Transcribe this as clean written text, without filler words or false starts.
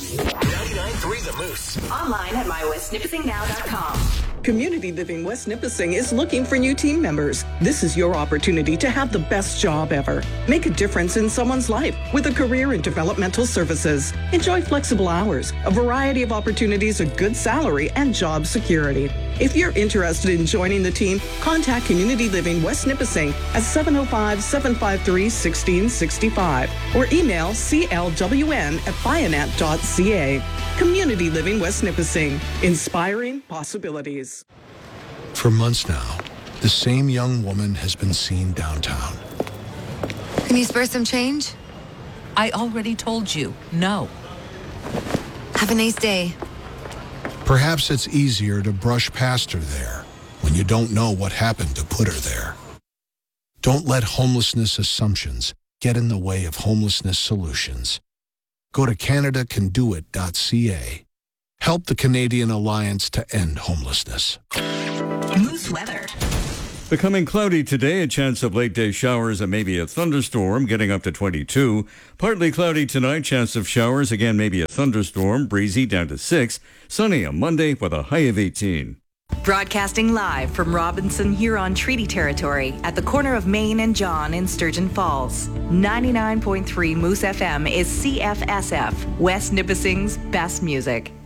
99.3 The Moose. Online at mywestnipissingnow.com. Community Living West Nipissing is looking for new team members. This is your opportunity to have the best job ever. Make a difference in someone's life with a career in developmental services. Enjoy flexible hours, a variety of opportunities, a good salary, and job security. If you're interested in joining the team, contact Community Living West Nipissing at 705-753-1665 or email clwn@bionet.ca. Community Living West Nipissing, inspiring possibilities. For months now, the same young woman has been seen downtown. Can you spare some change? I already told you, no. Have a nice day. Perhaps it's easier to brush past her there when you don't know what happened to put her there. Don't let homelessness assumptions get in the way of homelessness solutions. Go to CanadaCanDoIt.ca. Help the Canadian Alliance to End Homelessness. Moose weather. Becoming cloudy today, a chance of late-day showers and maybe a thunderstorm, getting up to 22. Partly cloudy tonight, chance of showers, again maybe a thunderstorm, breezy down to 6. Sunny on Monday with a high of 18. Broadcasting live from Robinson Huron Treaty Territory at the corner of Main and John in Sturgeon Falls. 99.3 Moose FM is CFSF, West Nipissing's best music.